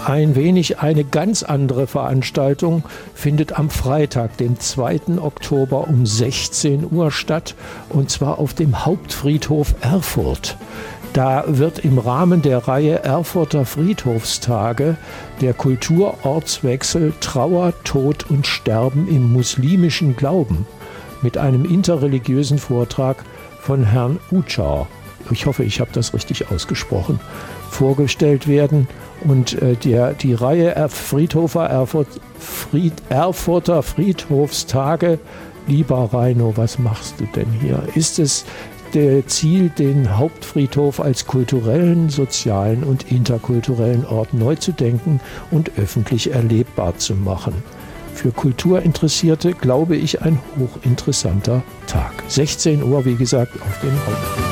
Eine ganz andere Veranstaltung findet am Freitag, den 2. Oktober um 16 Uhr statt, und zwar auf dem Hauptfriedhof Erfurt. Da wird im Rahmen der Reihe Erfurter Friedhofstage der Kulturortswechsel Trauer, Tod und Sterben im muslimischen Glauben mit einem interreligiösen Vortrag von Herrn Ucar, ich hoffe, ich habe das richtig ausgesprochen, vorgestellt werden. Und die Reihe Erfurter Friedhofstage, lieber Reino, was machst du denn hier? Ist es der Ziel, den Hauptfriedhof als kulturellen, sozialen und interkulturellen Ort neu zu denken und öffentlich erlebbar zu machen? Für Kulturinteressierte, glaube ich, ein hochinteressanter Tag. 16 Uhr, wie gesagt, auf dem Hauptfriedhof.